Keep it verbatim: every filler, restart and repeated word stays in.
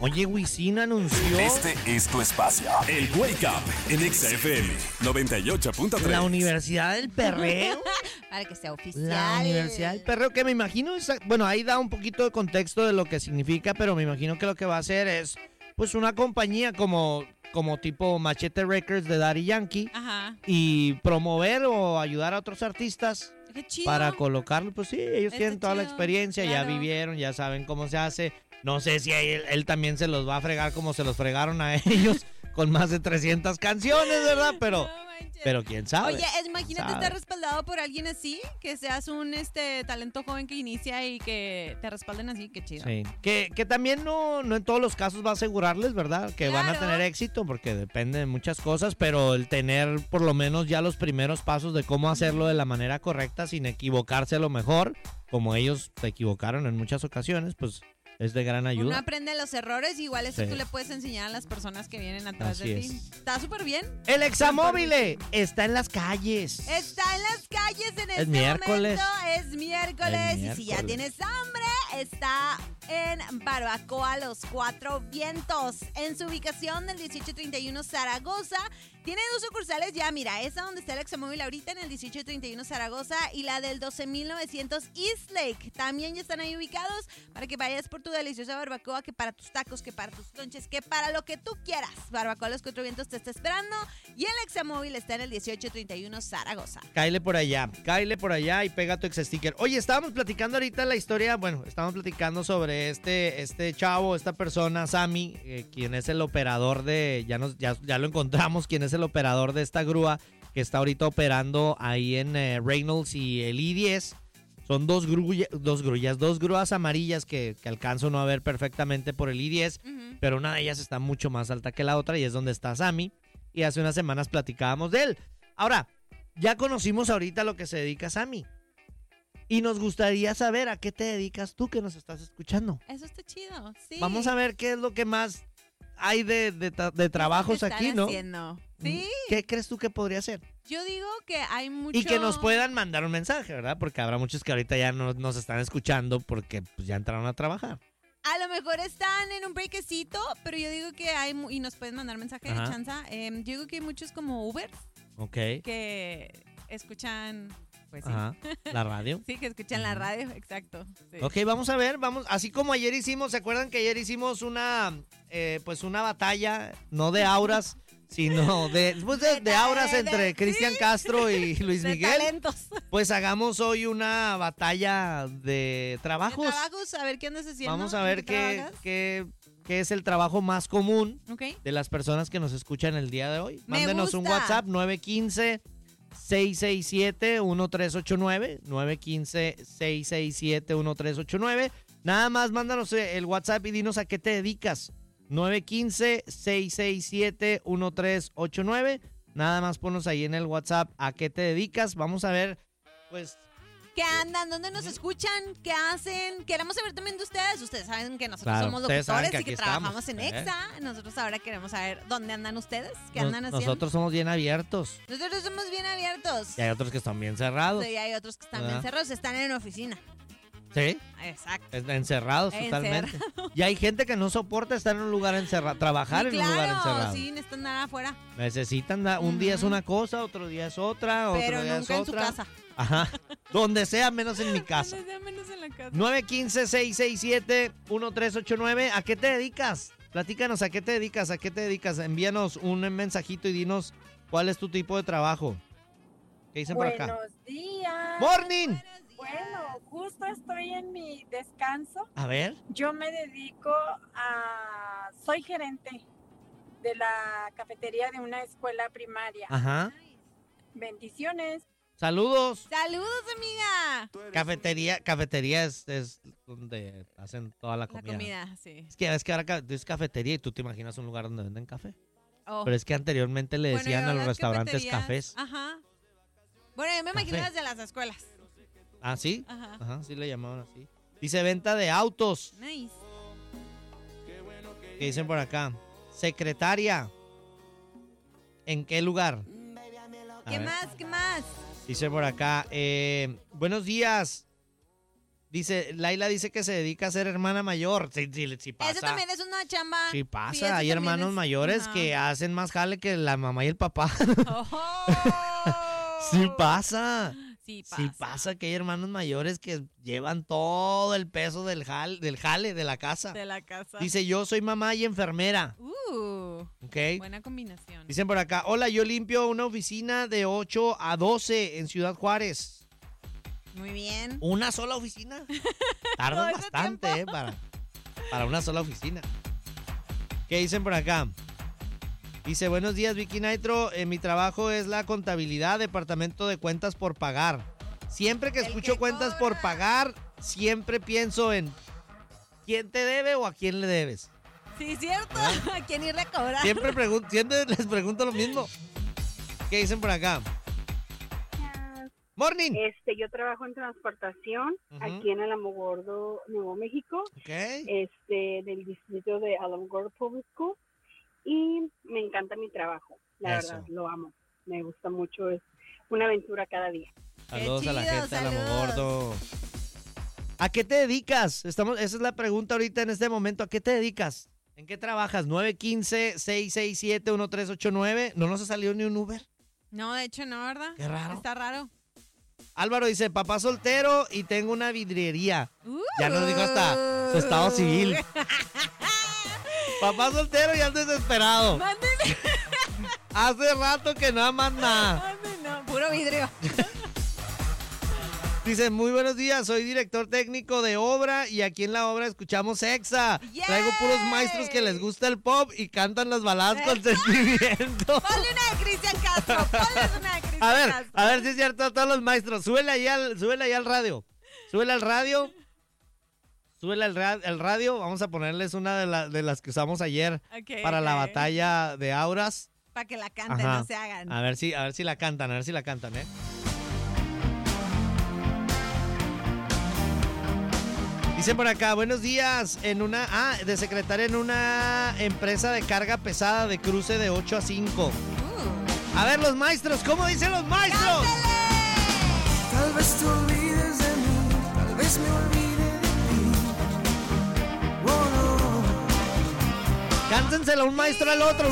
Oye, Wisin anunció... Este es tu espacio. El Wake Up en Exa F M noventa y ocho punto tres. La Universidad del Perreo. Para que sea oficial. La Universidad del Perreo, que me imagino... es- bueno, ahí da un poquito de contexto de lo que significa, pero me imagino que lo que va a hacer es... pues una compañía como, como tipo Machete Records de Daddy Yankee. Ajá. Y promover o ayudar a otros artistas Qué chido. para colocarlo. Pues sí, ellos Está tienen toda la chido, experiencia, claro. ya vivieron, ya saben cómo se hace. No sé si él, él también se los va a fregar como se los fregaron a ellos con más de trescientas canciones, ¿verdad? Pero, No manches. pero quién sabe. Oye, es- imagínate Sabe. estar respaldado por alguien así, que seas un este talento joven que inicia y que te respalden así, qué chido. Sí, que, que también no, no en todos los casos va a asegurarles, ¿verdad? Que van a Claro. tener éxito porque depende de muchas cosas, pero el tener por lo menos ya los primeros pasos de cómo hacerlo de la manera correcta sin equivocarse a lo mejor, como ellos se equivocaron en muchas ocasiones, pues es de gran Uno ayuda. aprende los errores, igual eso Sí. tú le puedes enseñar a las personas que vienen atrás Así de es. ti. Está súper bien. El Examóvil está en las calles. Está en las calles en este miércoles. momento. Es miércoles. Es Y si ya miércoles. tienes hambre, está en Barbacoa Los Cuatro Vientos. En su ubicación del dieciocho treinta y uno Zaragoza. Tiene dos sucursales ya, mira, esa donde está el Examóvil ahorita en el dieciocho treinta y uno Zaragoza y la del doce mil novecientos East Lake. También ya están ahí ubicados para que vayas por tu deliciosa barbacoa, que para tus tacos, que para tus lonches, que para lo que tú quieras. Barbacoa Los Cuatro Vientos te está esperando y el Examóvil está en el dieciocho treinta y uno Zaragoza. Cáile por allá, cáile por allá y pega tu ex-sticker. Oye, estábamos platicando ahorita la historia, bueno, estábamos platicando sobre este, este chavo, esta persona, Sammy, eh, quien es el operador de, ya, nos, ya, ya lo encontramos, quien es el operador de esta grúa que está ahorita operando ahí en eh, Reynolds y el I diez. Son dos, grulla, dos grullas, dos grúas amarillas que, que alcanzo no a ver perfectamente por el I diez, Ujú. pero una de ellas está mucho más alta que la otra y es donde está Sammy. Y hace unas semanas platicábamos de él. Ahora, ya conocimos ahorita lo que se dedica Sammy. Y nos gustaría saber a qué te dedicas tú que nos estás escuchando. Eso está chido, sí. Vamos a ver qué es lo que más hay de, de, tra- de trabajos ¿Qué están aquí, ¿no? haciendo? Sí, ¿Qué crees tú que podría ser? yo digo que hay mucho... Y que nos puedan mandar un mensaje, ¿verdad? Porque habrá muchos que ahorita ya no nos están escuchando porque pues, ya entraron a trabajar. A lo mejor están en un breakcito, pero yo digo que hay... mu- Y nos pueden mandar mensaje de Ajá. chanza. Eh, yo digo que hay muchos como Uber Ok. que escuchan... Pues sí. Ajá. La radio. Sí, que escuchan la radio, exacto. Sí. Ok, vamos a ver, vamos, así como ayer hicimos, ¿se acuerdan que ayer hicimos una, eh, pues una batalla, no de auras, sino de, pues de, de auras De- entre de- Cristian sí. Castro y Luis De Miguel? talentos. Pues hagamos hoy una batalla de trabajos. De trabajos, a ver qué andas haciendo. Vamos a ¿En ver qué qué, trabajas? qué, qué es el trabajo más común Ok. de las personas que nos escuchan el día de hoy. Me Mándenos un gusta. WhatsApp nueve uno cinco, seis seis siete, uno tres ocho nueve, nueve uno cinco, seis seis siete, uno tres ocho nueve. Nada más mándanos el WhatsApp y dinos a qué te dedicas. nueve uno cinco, seis seis siete, uno tres ocho nueve. Nada más ponnos ahí en el WhatsApp a qué te dedicas. Vamos a ver, pues... ¿Qué andan? ¿Dónde nos escuchan? ¿Qué hacen? Queremos saber también de ustedes. Ustedes saben que nosotros Claro, somos ustedes saben locutores que y que aquí trabajamos estamos, en ¿eh? EXA. Nosotros ahora queremos saber dónde andan ustedes, qué nos- andan haciendo. nosotros somos bien abiertos. Nosotros somos bien abiertos. Y hay otros que están bien cerrados. Sí, y hay otros que están ¿Verdad? bien cerrados, están en oficina. ¿Sí? Exacto. Es- Encerrados totalmente. Encerrados. Y hay gente que no soporta estar en un lugar encerrado, trabajar Sí, en un lugar claro, encerrado. sí, necesitan nada afuera. Necesitan, da- un día es Ujú. una cosa, otro día es otra, otro Pero día es nunca en su otra. casa. Ajá. Donde sea, menos en mi casa. Donde sea, menos en la casa. nueve uno cinco, seis seis siete, uno tres ocho nueve. ¿A qué te dedicas? Platícanos, ¿a qué te dedicas? ¿A qué te dedicas? Envíanos un mensajito y dinos cuál es tu tipo de trabajo. ¿Qué dicen por acá? Buenos días. ¡Morning! Bueno, justo estoy en mi descanso. A ver. Yo me dedico a... Soy gerente de la cafetería de una escuela primaria. Ajá. Bendiciones. Saludos. Saludos, amiga. Cafetería, cafetería es, es donde hacen toda la La comida. comida, sí. Es que es que ahora ca- es cafetería y tú te imaginas un lugar donde venden café. Oh. Pero es que anteriormente le Bueno, decían yo a los las restaurantes cafeterías- cafés. Ajá. Bueno, yo me imagino Café. desde las escuelas. ¿Ah, sí? Ajá. Ajá, sí le llamaban así. Dice venta de autos. Nice. ¿Qué dicen por acá? Secretaria. ¿En qué lugar? A ¿Qué ver. más? ¿Qué más? Dice por acá, eh, buenos días. Dice, Laila dice que se dedica a ser hermana mayor. Sí, sí, sí pasa. Eso también es una chamba. Sí pasa, Sí, eso hay también hermanos es- mayores Ajá. que hacen más jale que la mamá y el papá. Oh. Sí pasa. Sí pasa. Sí pasa que hay hermanos mayores que llevan todo el peso del jale, del jale de la casa. De la casa. Dice, yo soy mamá y enfermera. Uh, ¿Ok? buena combinación. Dicen por acá, hola, yo limpio una oficina de ocho a doce en Ciudad Juárez. Muy bien. ¿Una sola oficina? Todo Tardan ese bastante, tiempo. ¿eh? Para, para una sola oficina. ¿Qué dicen por acá? Dice, buenos días, Vicky Nitro. Eh, mi trabajo es la contabilidad, departamento de cuentas por pagar. Siempre que El escucho que cuentas cobra. por pagar, siempre pienso en quién te debe o a quién le debes. Sí, cierto. ¿A quién irle a cobrar? Siempre, pregun- siempre les pregunto lo mismo. ¿Qué dicen por acá? Morning. Este, yo trabajo en transportación Ujú. aquí en Alamogordo, Nuevo México, Ok. este, del distrito de Alamogordo Public School, y me encanta mi trabajo, la Eso. verdad, lo amo, me gusta mucho, es una aventura cada día. Saludos a la chido, gente de saludos. Gordo. ¿A qué te dedicas? Estamos, esa es la pregunta ahorita en este momento. ¿A qué te dedicas? ¿En qué trabajas? nueve uno cinco, seis seis siete, uno tres ocho nueve. ¿No nos ha salido ni un Uber? No, de hecho no, ¿verdad? Qué raro. Está raro. Álvaro dice, papá soltero y tengo una vidriería. Ya nos dijo hasta su Uh. estado civil. Papá soltero y anda desesperado. Mándele. Hace rato que nada más nada. No, puro vidrio. Dice, muy buenos días, soy director técnico de obra y aquí en la obra escuchamos Exa. Traigo puros maestros que les gusta el pop y cantan las baladas con sentimiento. Ponle una de Cristian Castro. Ponle una de Cristian A ver, Castro. a ver si es cierto, todos los maestros. Súbele ahí al, súbele ahí al radio. Súbele al radio. Súbele al ra- al radio. Vamos a ponerles una de, la- de las que usamos ayer Ok, para la ok. batalla de auras. Para que la canten, Ajá. no se hagan. A ver si, a ver si la cantan, a ver si la cantan, ¿eh? Dice por acá, buenos días, en una, ah, de secretaria en una empresa de carga pesada de cruce de ocho a cinco. Uh. A ver, los maestros, ¿cómo dicen los maestros? Tal vez te olvides de mí, tal vez me olvide de ti. Oh, no. Cántensela un maestro al otro.